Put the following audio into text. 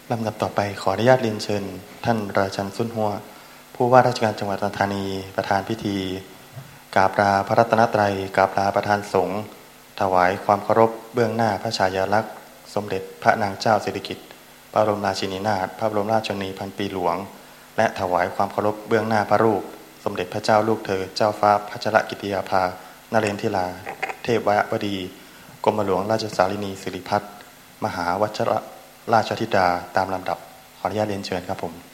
ลำดับต่อไปขออนุญาตเรียนเชิญท่านราชันสุนหัวผู้ว่าราชการจังหวัดอุดรธานีประธานพิธีกราบลาพระรัตนตรัยกราบลาประธานสงฆ์ถวายความเคารพเบื้องหน้าพระฉายาลักษณ์สมเด็จพระนางเจ้าสิริกิติ์พระบรมราชินีนาถพระบรมราชชนนีพันปีหลวงและถวายความเคารพเบื้องหน้าพระรูปสมเด็จพระเจ้าลูกเธอเจ้าฟ้าพัชรกิติยาภานเรนทิลาเทพวดี กรมหลวงราชสารินีสิริพัฒน์มหาวัชรราชธิดาตามลำดับขออนุญาตเรียนเชิญครับผม